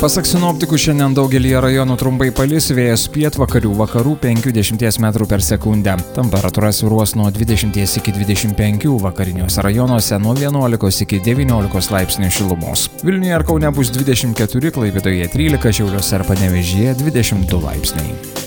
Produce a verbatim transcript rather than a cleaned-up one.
Pasak sinoptikų, šiandien daugelį rajonų trumpai palis, vėjas pietvakarių vakarų penkių iki dešimties metrų per sekundę. Temperatūra svyruos nuo dvidešimties iki dvidešimt penkių, vakariniuose rajonuose nuo vienuolikos iki devyniolikos laipsnių šilumos. Vilniuje ir Kaune bus dvidešimt keturi, Klaipėdoje trylika, Šiauliuose ir Panevėžyje dvidešimt du laipsniai.